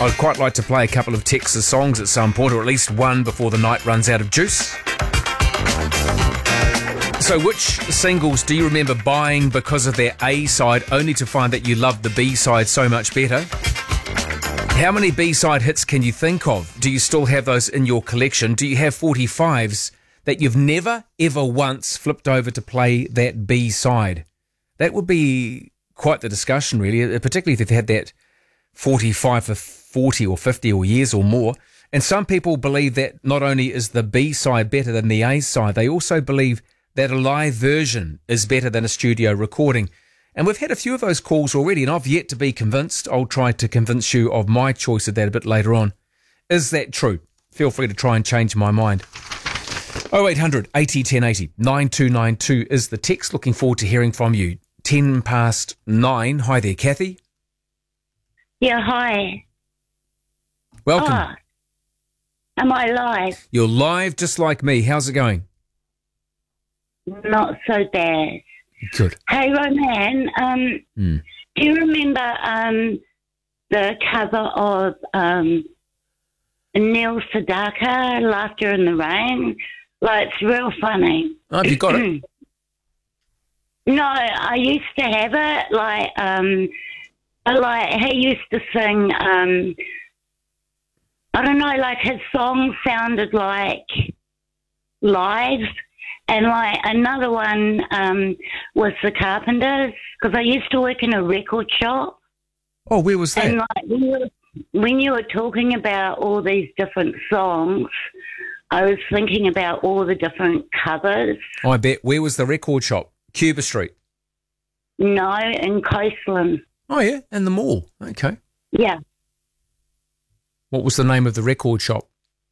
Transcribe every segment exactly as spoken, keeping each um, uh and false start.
I'd quite like to play a couple of Texas songs at some point, or at least one before the night runs out of juice. So which singles do you remember buying because of their A-side, only to find that you loved the B-side so much better? How many B-side hits can you think of? Do you still have those in your collection? Do you have forty-fives that you've never, ever once flipped over to play that B-side? That would be quite the discussion, really, particularly if you've had that forty-five for forty or fifty or years or more. And some people believe that not only is the B-side better than the A-side, they also believe that a live version is better than a studio recording. And we've had a few of those calls already, and I've yet to be convinced. I'll try to convince you of my choice of that a bit later on. Is that true? Feel free to try and change my mind. oh eight hundred eighty ten eighty nine two nine two is the text. Looking forward to hearing from you. Ten past nine. Hi there, Kathy. Yeah, hi. Welcome. Oh, am I live? You're live just like me. How's it going? Not so bad. Good. Hey, Roman, um, Mm. do you remember um, the cover of um, Neil Sedaka, Laughter in the Rain? Like, it's real funny. Oh, have you got it? No, I used to have it. Like, um, like he used to sing. Um, I don't know. Like his songs sounded like live, and like another one um, was the Carpenters, because I used to work in a record shop. Oh, where was that? And like when you, were, when you were talking about all these different songs, I was thinking about all the different covers. Oh, I bet. Where was the record shop? Cuba Street? No, in Coastland. Oh, yeah, in the mall. Okay. Yeah. What was the name of the record shop?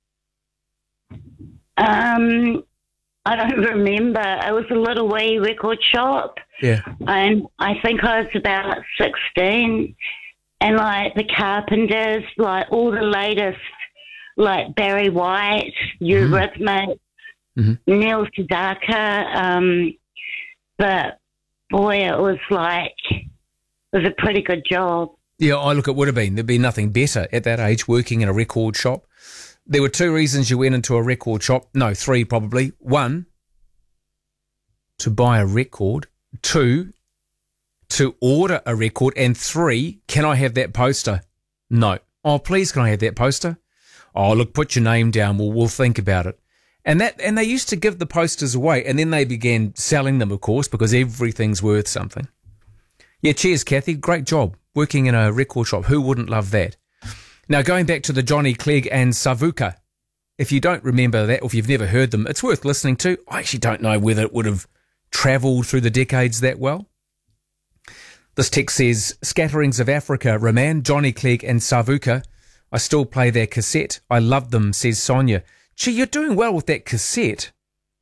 Um, I don't remember. It was a little wee record shop. Yeah. And I think I was about sixteen. And, like, the Carpenters, like, all the latest, like, Barry White, Eurythmics, Mm-hmm. Neil Sedaka. Um, but, boy, it was like, it was a pretty good job. Yeah, I look, it would have been. There'd be nothing better at that age working in a record shop. There were two reasons you went into a record shop. No, three probably. One, to buy a record. Two, to order a record. And three, can I have that poster? No. Oh, please, can I have that poster? Oh, look, put your name down. We'll, we'll think about it. And that, and they used to give the posters away, and then they began selling them, of course, because everything's worth something. Yeah, cheers, Kathy. Great job working in a record shop. Who wouldn't love that? Now, going back to the Johnny Clegg and Savuka, if you don't remember that, or if you've never heard them, it's worth listening to. I actually don't know whether it would have travelled through the decades that well. This text says, Scatterings of Africa, Roman, Johnny Clegg and Savuka. I still play their cassette. I love them, says Sonia. Gee, you're doing well with that cassette.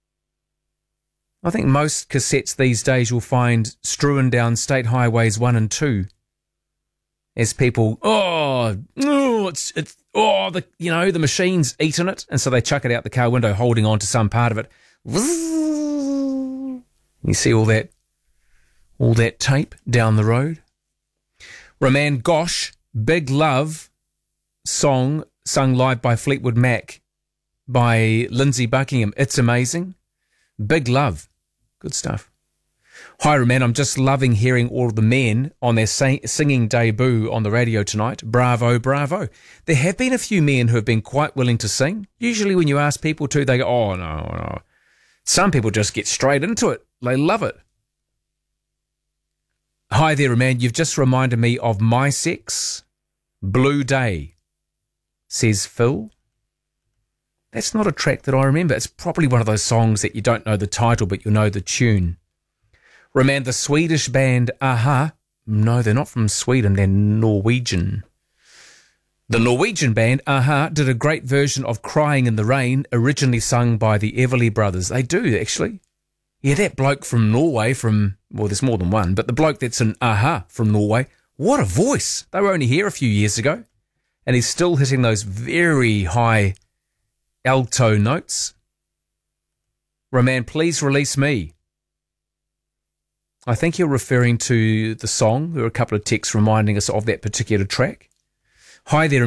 I think most cassettes these days you'll find strewn down state highways one and two. As people, oh, oh, it's, it's, oh, the, you know, the machine's eaten it. And so they chuck it out the car window holding on to some part of it. You see all that, all that tape down the road. Roman, gosh, Big Love song sung live by Fleetwood Mac by Lindsey Buckingham. It's amazing. Big Love. Good stuff. Hi, Roman. I'm just loving hearing all of the men on their sing- singing debut on the radio tonight. Bravo, bravo. There have been a few men who have been quite willing to sing. Usually when you ask people to, they go, oh, no, no. Some people just get straight into it. They love it. Hi there, Roman. You've just reminded me of My Sex, Blue Day, says Phil. That's not a track that I remember. It's probably one of those songs that you don't know the title, but you know the tune. Roman, the Swedish band Aha. No, they're not from Sweden. They're Norwegian. The Norwegian band Aha did a great version of Crying in the Rain, originally sung by the Everly Brothers. They do, actually. Yeah, that bloke from Norway from, well, there's more than one, but the bloke that's in Aha from Norway, what a voice. They were only here a few years ago, and he's still hitting those very high alto notes. Roman, please release me. I think you're referring to the song. There are a couple of texts reminding us of that particular track. Hi there.